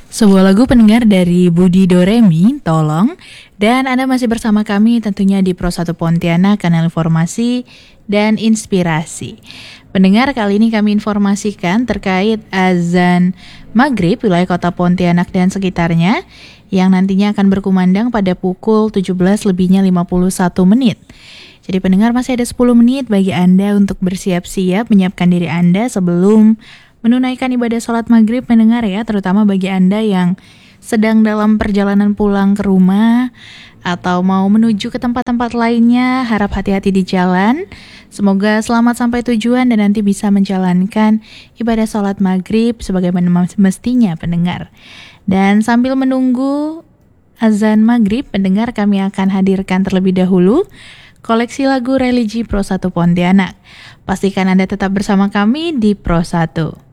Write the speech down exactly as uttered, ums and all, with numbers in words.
Sebuah lagu pendengar dari Budi Doremi, Tolong. Dan Anda masih bersama kami tentunya di Pro satu Pontianak, kanal informasi dan inspirasi. Pendengar, kali ini kami informasikan terkait azan maghrib wilayah kota Pontianak dan sekitarnya yang nantinya akan berkumandang pada pukul tujuh belas lebihnya lima puluh satu menit. Jadi pendengar, masih ada sepuluh menit bagi Anda untuk bersiap-siap menyiapkan diri Anda sebelum menunaikan ibadah sholat maghrib, mendengar ya, terutama bagi Anda yang sedang dalam perjalanan pulang ke rumah atau mau menuju ke tempat-tempat lainnya. Harap hati-hati di jalan. Semoga selamat sampai tujuan dan nanti bisa menjalankan ibadah sholat maghrib sebagaimana mestinya, pendengar. Dan sambil menunggu azan maghrib, pendengar, kami akan hadirkan terlebih dahulu koleksi lagu religi Pro satu Pontianak. Pastikan Anda tetap bersama kami di Pro satu.